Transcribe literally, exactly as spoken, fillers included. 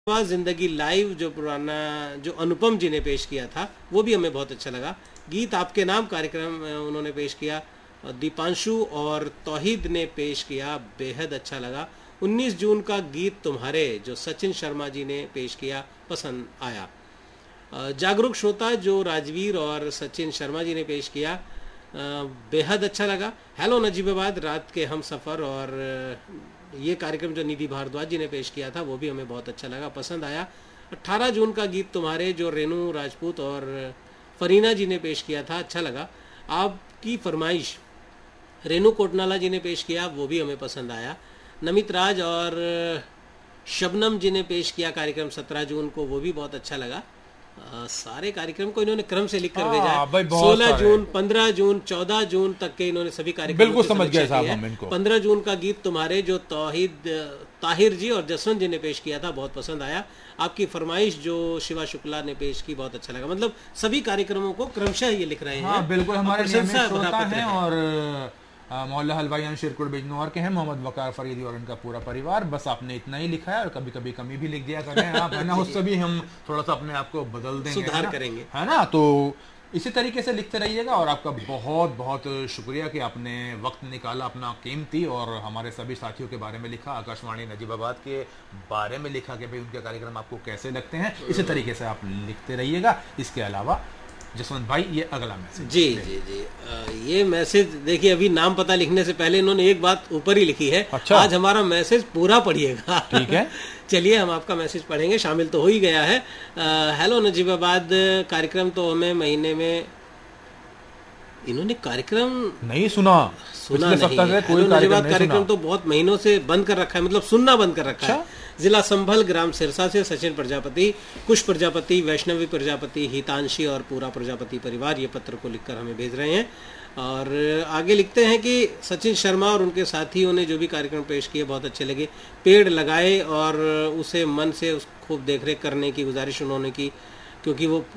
जिंदगी लाइव जो पुराना जो अनुपम जी ने पेश किया था वो भी हमें बहुत अच्छा लगा। गीत आपके नाम कार्यक्रम उन्होंने पेश किया, दीपांशु और तौहीद ने पेश किया, बेहद अच्छा लगा। उन्नीस जून का गीत तुम्हारे जो सचिन शर्मा जी ने पेश किया पसंद आया। जागरूक श्रोता जो राजवीर और सचिन शर्मा जी ने पेश किया बेहद अच्छा लगा। हेलो नजीबाबाद रात के हम सफ़र और ये कार्यक्रम जो निधि भारद्वाज जी ने पेश किया था वो भी हमें बहुत अच्छा लगा, पसंद आया। अठारह जून का गीत तुम्हारे जो रेनू राजपूत और फरीना जी ने पेश किया था अच्छा लगा। आपकी फरमाइश रेनू कोटनाला जी ने पेश किया वो भी हमें पसंद आया। नमित राज और शबनम जी ने पेश किया कार्यक्रम सत्रह जून को, वो भी बहुत अच्छा लगा। आ, सारे कार्यक्रम को इन्होंने क्रम से लिख कर भेजा। सोलह जून, पंद्रह जून, चौदह जून तक के इन्होंने सभी कार्यक्रम बिल्कुल समझ गए साहब हम इनको। पंद्रह जून का गीत तुम्हारे जो तौहीद ताहिर जी और जसवंत जी ने पेश किया था बहुत पसंद आया। आपकी फरमाइश जो शिवा शुक्ला ने पेश की बहुत अच्छा लगा। मतलब सभी कार्यक्रमों को क्रमशः ये लिख रहे हैं। हाँ, बिल्कुल हमारे श्रोता हैं और मोहल्ला हलवाई शिरकुट बिजनौर के हैं मोहम्मद वकार फरीदी और उनका पूरा परिवार। बस आपने इतना ही लिखा है और कभी कभी कमी भी लिख दिया करें आप, है ना, उससे भी हम थोड़ा सा अपने आप को बदल देंगे, सुधार करेंगे, है ना। तो इसी तरीके से लिखते रहिएगा और आपका बहुत बहुत शुक्रिया कि आपने वक्त निकाला अपना कीमती और हमारे सभी साथियों के बारे में लिखा, आकाशवाणी नजीबाबाद के बारे में लिखा कि भाई उनके कार्यक्रम आपको कैसे लगते हैं। इसी तरीके से आप लिखते रहिएगा। इसके अलावा जसवंत भाई ये अगला मैसेज। जी जी जी आ, ये मैसेज देखिए, अभी नाम पता लिखने से पहले इन्होंने एक बात ऊपर ही लिखी है। अच्छा? आज हमारा मैसेज पूरा पढ़िएगा। ठीक है चलिए हम आपका मैसेज पढ़ेंगे, शामिल तो हो ही गया है। आ, हेलो नजीबाबाद कार्यक्रम तो हमें महीने में इन्होंने कार्यक्रम नहीं सुना सुना नहीं है। कोई कार्यक्रम, कार्यक्रम तो बहुत महीनों से बंद कर रखा है, मतलब सुनना बंद कर रखा है। जिला संभल ग्राम सिरसा से सचिन प्रजापति, कुश प्रजापति, वैष्णवी प्रजापति, हितांशी और पूरा प्रजापति परिवार ये पत्र को लिखकर हमें भेज रहे हैं। और आगे लिखते हैं कि सचिन शर्मा और उनके साथियों ने जो भी कार्यक्रम पेश किए बहुत अच्छे लगे। पेड़ लगाए और उसे मन से खूब देखरेख करने की गुजारिश उन्होंने की, क्योंकि वो